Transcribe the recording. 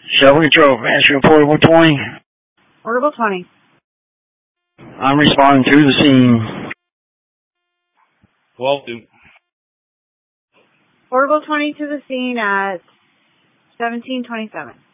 Shelby Drove, answer portable 20. Portable 20. I'm responding to the scene. 12-2. Portable 20 to the scene at 1727.